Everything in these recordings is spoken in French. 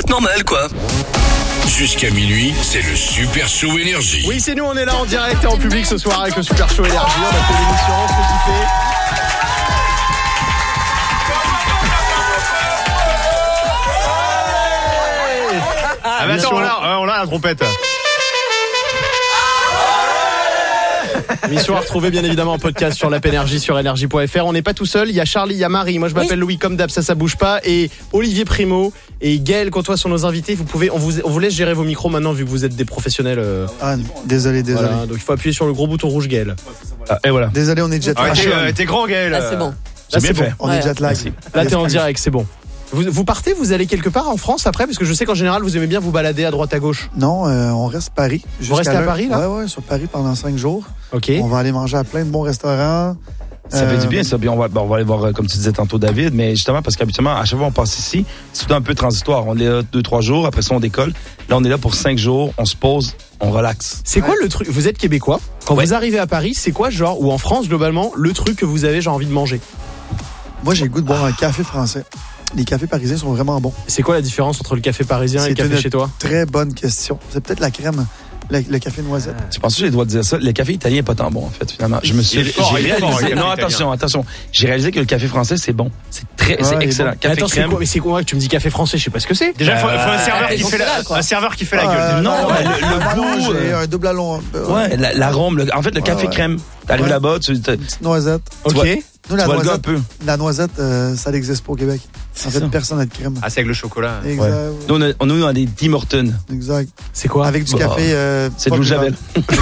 normal, quoi. Jusqu'à minuit, c'est le Super Show Énergie. Oui, c'est nous, on est là en direct et en public ce soir avec le Super Show Énergie. On a fait l'émission, on se kiffer. Ah mais attends, on a la trompette. Émission à retrouver bien évidemment en podcast sur l'app Énergie, sur énergie.fr. On n'est pas tout seul, il y a Charlie, il y a Marie, moi je m'appelle Louis comme d'hab, ça bouge pas, et Olivier Primo et Gaël Contois sont nos invités. On vous laisse gérer vos micros maintenant vu que vous êtes des professionnels. Ah désolé. Voilà, donc il faut appuyer sur le gros bouton rouge Gaël. Et voilà. Désolé, on est jet lag. T'es grand, Gaël. Là c'est bon. Là c'est bon. On est jet lag. Là t'es en direct, c'est bon. Vous partez, vous allez quelque part en France après? Parce que je sais qu'en général vous aimez bien vous balader à droite à gauche. Non, on reste à Paris. Vous restez à Paris là? Ouais, sur Paris pendant 5 jours. Ok. On va aller manger à plein de bons restaurants. Ça fait du bien, ça. Puis on va aller voir, comme tu disais tantôt, David. Mais justement, parce qu'habituellement, à chaque fois on passe ici, c'est tout un peu transitoire. On est là 2-3 jours, après ça on décolle. Là, on est là pour 5 jours, on se pose, on relaxe. C'est quoi le truc? Vous êtes québécois. Quand vous arrivez à Paris, c'est quoi, genre, ou en France globalement, le truc que vous avez genre envie de manger? Moi, j'ai le goût de boire un café français. Les cafés parisiens sont vraiment bons. C'est quoi la différence entre le café parisien et le café chez toi? Très bonne question. C'est peut-être la crème. Le café noisette. Tu penses que j'ai le droit de dire ça? Le café italien est pas tant bon, en fait, finalement. Non, attention. J'ai réalisé que le café français, c'est bon. C'est excellent. Bon. Café attends, crème. mais c'est quoi? Tu me dis café français, je sais pas ce que c'est. Déjà, il faut un serveur qui fait la gueule. Non, le goût. J'ai un double allong. Ouais, l'arôme. En fait, le café crème. T'arrives là-bas, une petite noisette. Ok. Nous, la noisette, ça n'existe pas au Québec. En fait, personne n'a de crème. Ah, c'est avec le chocolat. Exact. Ouais. Nous, on a des Tim Hortons. Exact. C'est quoi? Avec du café. C'est de l'eau Javel.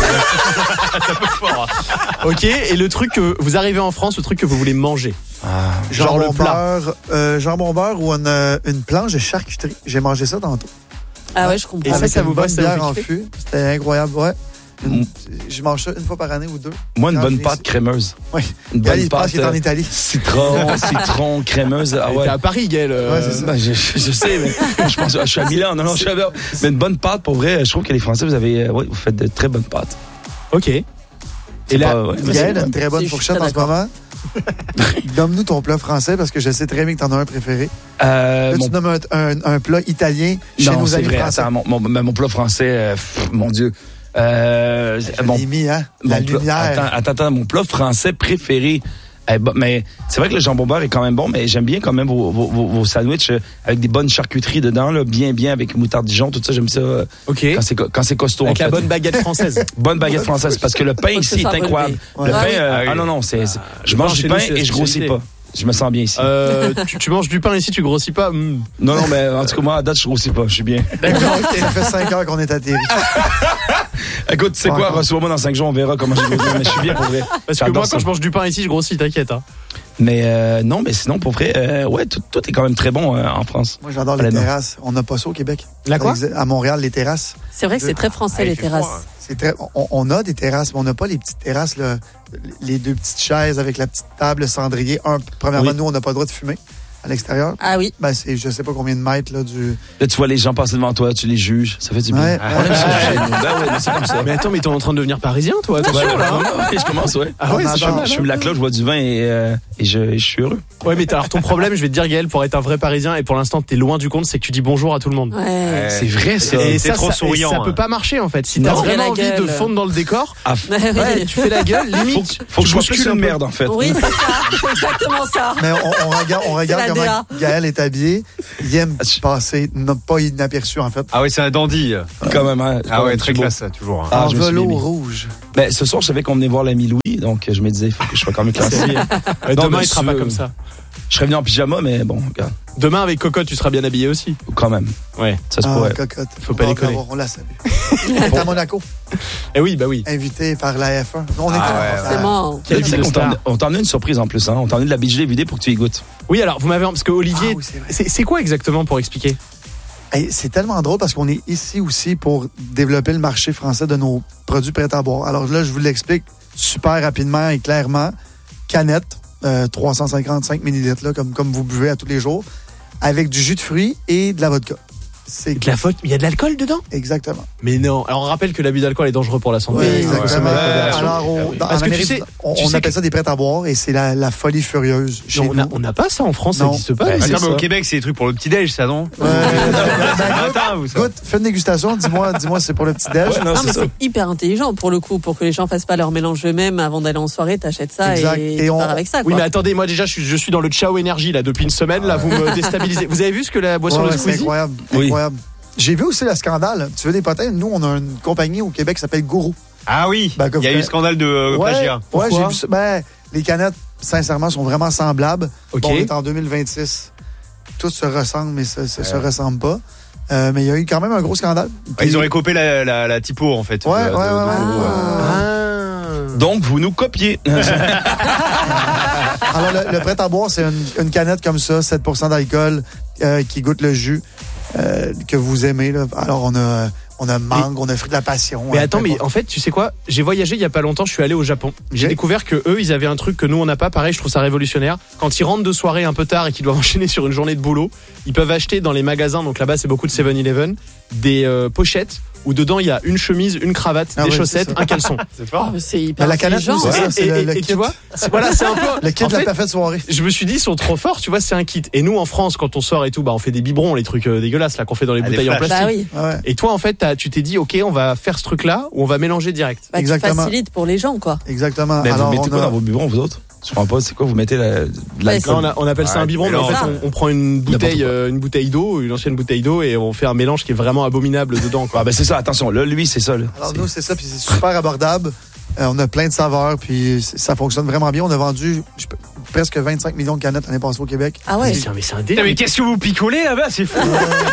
Ça peut fort. Ok, et le truc que vous arrivez en France, le truc que vous voulez manger. Genre le plat. Jambon beurre ou une planche de charcuterie. J'ai mangé ça tantôt. Ah ouais, je comprends. Et ça vous va, ça bière en fût. C'était incroyable, ouais. Je mange ça une fois par année ou deux. Moi, une bonne pâte crémeuse. Oui. Une bonne pâte. Qui est en Italie. Citron, crémeuse. Ah ouais. T'es à Paris, Gaël. Ouais, c'est ça. Je sais, mais je pense, je suis à Milan. Non, je suis à Milan. Mais une bonne pâte, pour vrai, je trouve que les Français, vous faites de très bonnes pâtes. Ok. Et là, Gaël a une très bonne fourchette en ce moment. Donne-nous ton plat français parce que je sais très bien que t'en as un préféré. Là, tu nommes un plat italien chez nos amis français. Attends, mon plat français, mon Dieu. La lumière. Attends, mon plat français préféré. Mais c'est vrai que le jambon beurre est quand même bon, mais j'aime bien quand même vos sandwichs avec des bonnes charcuteries dedans, là, bien avec moutarde Dijon, tout ça, j'aime ça. Quand c'est costaud. Avec la bonne baguette française. Bonne baguette française, parce que le pain ici est incroyable. Ouais. Le pain, non, je mange du pain et je grossis pas. Je me sens bien ici. Tu manges du pain ici, tu grossis pas? Non, mais en tout cas, moi, à date, je grossis pas. Je suis bien. D'accord, ok. Ça fait 5 heures qu'on est atterri. Écoute, tu sais quoi? Reçois-moi dans 5 jours, on verra comment je grossis. Mais je suis bien pour vrai. Parce que moi, quand je mange du pain ici, je grossis, t'inquiète. Hein. Mais non, mais sinon, pour vrai, ouais, tout est quand même très bon en France. Moi, j'adore les terrasses. On n'a pas ça au Québec. La quoi? À Montréal, les terrasses. C'est vrai que c'est très français, les terrasses. On a des terrasses, mais on n'a pas les petites terrasses, là, les 2 petites chaises avec la petite table cendrier. Premièrement, nous, on n'a pas le droit de fumer à l'extérieur. Ah oui. Ben, c'est je sais pas combien de mètres là du. Là, tu vois les gens passer devant toi, tu les juges, ça fait du bien. Ouais. On aime ça. Ouais, c'est comme ça. Mais attends, mais t'es en train de devenir parisien, toi? Attention, là. Je commence, ouais. Ah ouais, je fume la clope, je bois du vin et je suis heureux. Ouais, mais alors ton problème, je vais te dire, Gaël, pour être un vrai parisien, et pour l'instant, t'es loin du compte, c'est que tu dis bonjour à tout le monde. Ouais. C'est vrai, ça. Et c'est trop souriant. Ça peut pas marcher, en fait. Si t'as vraiment envie de fondre dans le décor, tu fais la gueule, limite. Faut que je bouscule une merde, en fait. Oui, c'est ça. C'est exactement ça. Mais on regarde comment Gaël est habillé. Il aime passer pas inaperçu, en fait. Ah oui, c'est un dandy. Quand même, hein. Ah ouais, très classe, toujours. En velours rouge. Ben, ce soir, je savais qu'on venait voir l'ami Louis, donc je me disais, il faut que je sois quand même classé. Demain, il sera pas comme ça. Je serais venu en pyjama, mais bon, regarde. Demain, avec Cocotte, tu seras bien habillé aussi. Quand même. Ouais. Ça se pourrait. Cocotte. Faut pas déconner. On la salue. Elle est à Monaco. Eh oui, bah oui. Invité par la F1. On est c'est mort. Tu sais qu'on t'en a une surprise en plus, hein. On t'en a de la BG vidéo pour que tu y goûtes. Oui, alors, vous m'avez... Parce que Olivier, c'est quoi exactement pour expliquer? C'est tellement drôle parce qu'on est ici aussi pour développer le marché français de nos produits prêts à boire. Alors là, je vous l'explique super rapidement et clairement. Canette, 355 millilitres, là, comme vous buvez à tous les jours, avec du jus de fruits et de la vodka. Il y a de l'alcool dedans? Exactement. Mais non. Alors, on rappelle que l'abus d'alcool est dangereux pour la santé. Oui, exactement. Alors, en Amérique, on appelle ça des prêts à boire et c'est la folie furieuse. On n'a pas ça en France, ça n'existe pas. Attends, mais au Québec, c'est des trucs pour le petit-déj, ça, non? Non, matin, vous ça. Goûte, fais une dégustation, dis-moi si c'est pour le petit-déj. Ouais, non, Non, mais c'est ça. c'est hyper intelligent pour le coup, pour que les gens fassent pas leur mélange eux-mêmes avant d'aller en soirée, t'achètes ça Exact. et Et tu on- pars avec ça. Oui, Quoi. mais attendez, moi déjà, je suis dans le Ciao Énergie là depuis une semaine. Là, vous me déstabilisez. Vous avez vu ce que la boisson de Ouais, c'est Squeezie? incroyable. Oui. Incroyable. J'ai vu aussi le scandale. Tu veux des potins? Nous, on a une compagnie au Québec qui s'appelle Gourou. Ah oui, Ben, il y a eu scandale de plagiat. Ouais, Pourquoi? j'ai vu ça. Ben, les canettes, sincèrement, sont vraiment semblables. Ok. Bon, on est en 2026. Tout se ressemble, mais ça se ressemble pas. Mais il y a eu quand même un gros scandale. Ouais, ils auraient copié la typo en fait. Ouais, de- ouais, de- ouais, ouais. Ah. Donc, vous nous copiez. Alors, le prêt-à-boire, c'est une canette comme ça, 7% d'alcool, qui goûte le jus que vous aimez. Là. Alors, on a mangue, on a fruit de la passion. Mais attends, mais en fait, tu sais quoi? J'ai voyagé il y a pas longtemps, je suis allé au Japon. J'ai découvert que eux, ils avaient un truc que nous on n'a pas. Pareil, je trouve ça révolutionnaire. Quand ils rentrent de soirée un peu tard et qu'ils doivent enchaîner sur une journée de boulot, ils peuvent acheter dans les magasins. Donc là-bas, c'est beaucoup de 7-Eleven, des pochettes où dedans il y a une chemise, une cravate, Ah des ouais, chaussettes, c'est ça. un caleçon. C'est Oh, fort. mais c'est hyper la canette, intelligent. c'est ça, c'est le et kit. tu vois, voilà, c'est un peu Le kit en de la fait, parfaite soirée. je me suis dit, ils sont trop forts, tu vois, c'est un kit. Et nous, en France, quand on sort et tout, bah, on fait des biberons, les trucs dégueulasses, là, qu'on fait dans les Ah, bouteilles des en flashs. plastique. Bah oui, Ouais, Et toi, en fait, tu t'es dit, ok, on va faire ce truc-là, ou on va mélanger direct. bah, tu Exactement. facilites pour les gens, quoi. exactement. Mais Alors, vous mettez on quoi a- dans vos biberons, vous autres? Je comprends pas, c'est quoi? Vous mettez de l'alcool? Là, on appelle ça Ouais, un biberon, mais en mélange. fait, on prend une bouteille d'eau, une ancienne bouteille d'eau, et on fait un mélange qui est vraiment abominable dedans, quoi. Ah, ben c'est ça, attention, là, lui, c'est ça. Là. Alors nous, c'est ça, puis c'est super abordable. On a plein de saveurs, puis ça fonctionne vraiment bien. On a vendu presque 25 millions de canettes l'année passée au Québec. Ah ouais. Mais c'est un Putain, délire. mais qu'est-ce que vous picolez là-bas? C'est fou.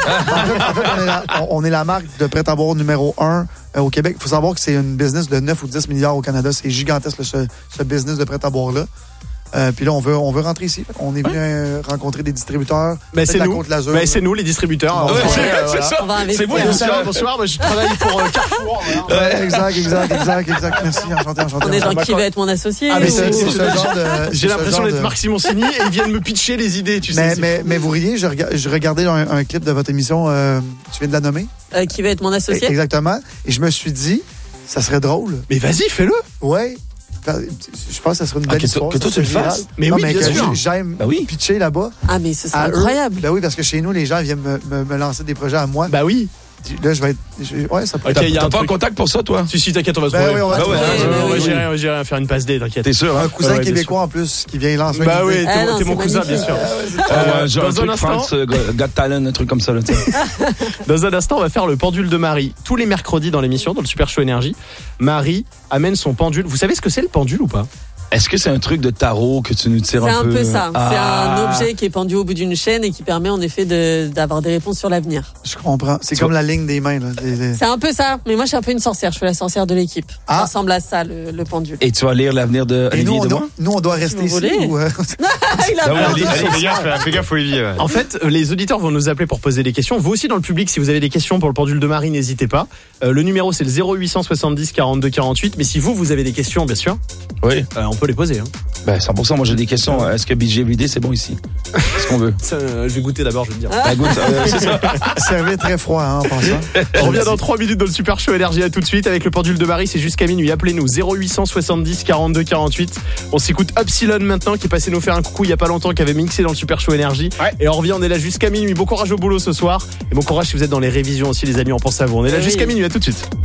En fait, on est la marque de prêt-à-boire numéro 1 au Québec. Il faut savoir que c'est une business de 9 ou 10 milliards au Canada. C'est gigantesque, ce business de prêt-à-boire-là. Puis là, on veut rentrer ici. On est venu rencontrer des distributeurs. Mais peut-être c'est la nous. Côte-l'Azur. Mais c'est nous, les distributeurs. Ouais, Alors, c'est voilà. ça. On va investir. C'est vous, les Bonsoir, bonsoir, moi je travaille pour Carrefour. voilà. Ouais, exact. Merci, enchanté. On est dans qui va être mon associé. Ah, mais ou- c'est C'est ce genre de. J'ai c'est ce l'impression genre d'être de- Marc Simoncini et ils viennent me pitcher les idées, tu sais. Mais vous riez, je regardais un clip de votre émission, tu viens de la nommer. Qui va être mon associé. Exactement. Et je me suis dit, ça serait drôle. Mais vas-y, fais-le. Ouais. Je pense que ça serait une belle que histoire. toi, ça, tu le c'est viral. fasses. Mais Non, oui, bien que sûr. j'aime Ben oui. pitcher là-bas. Ah, mais ce serait À eux. incroyable. Ben oui, parce que chez nous, les gens viennent me lancer des projets à moi. Bah oui. Là, je vais être. Ouais, ça peut Ok, être. il y a T'as un pas un truc. contact pour ça, toi? Si, t'inquiète, on va se Ben trouver. oui, on va Bah trouver. ouais, J'irai rien faire une passe D, t'inquiète. T'es sûr, hein? Un cousin Ouais, bien québécois en plus qui vient lancer Bah une oui, idée. Ah non, t'es mon c'est cousin, bien magnifique. sûr. Genre un Dans un truc instant, France, Got Talent, un truc comme ça, là, tu sais. dans un instant, on va faire le pendule de Marie. Tous les mercredis dans l'émission, dans le Super Show Énergie, Marie amène son pendule. Vous savez ce que c'est le pendule ou pas? Est-ce que c'est un truc de tarot que tu nous tires C'est un un peu? peu ça. C'est Ah. un objet qui est pendu au bout d'une chaîne et qui permet en effet d'avoir des réponses sur l'avenir. Je comprends. C'est comme la ligne des mains. Là. C'est un peu ça. Mais moi, je suis un peu une sorcière. Je suis la sorcière de l'équipe. Ah. Ça ressemble à ça, le pendule. Et tu vas lire l'avenir de Et nous, Olivier et de moi? on doit rester vous ici. voulez. Ou, Il a Ah ouais, peur. allez, Fais gaffe, Olivier. En fait, les auditeurs vont nous appeler pour poser des questions. Vous aussi dans le public, si vous avez des questions pour le pendule de Marie, n'hésitez pas. Le numéro c'est le 0870 42 48. Mais si vous avez des questions, bien sûr, Oui. on peut les poser. Hein. Ben, 100%, moi j'ai des questions. Est-ce que BGVD, c'est bon ici? Est-ce qu'on veut? Ça, je vais goûter d'abord, je vais te dire. Ben, goûte, c'est ça. Servez très froid hein, en pensant. On revient dans 3 minutes dans le Super Show Énergie. À tout de suite avec le pendule de Marie. C'est jusqu'à minuit. Appelez-nous 0870 42 48. On s'écoute Upsilon maintenant qui est passé nous faire un coucou il y a pas longtemps, qui avait mixé dans le Super Show Énergie. Ouais. Et on revient, on est là jusqu'à minuit. Bon courage au boulot ce soir. Et bon courage si vous êtes dans les révisions aussi, les amis. On pense à vous. On est là Oui. jusqu'à minuit. À tout de suite.